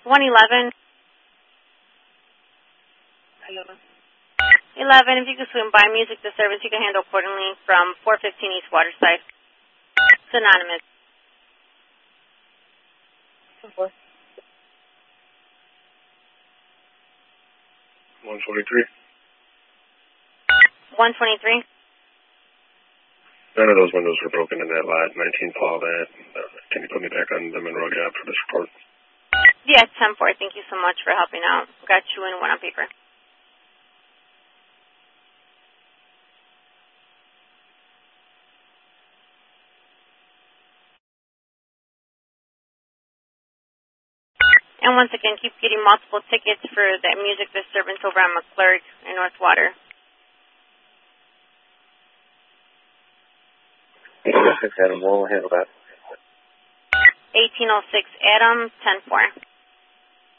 111. 11, if you could swing by music disturbance, you can handle accordingly from 415 East Waterside. It's anonymous. 123. 123. None of those windows were broken in that lot. 19 Paul that. Can you put me back on the Monroe job for this report? Yeah, 10-4. Thank you so much for helping out. Got you in one on paper. And once again, keep getting multiple tickets for that music disturbance over on McClurg in North Water. 1806 Adam, we'll handle that. 1806 Adam, 10-4.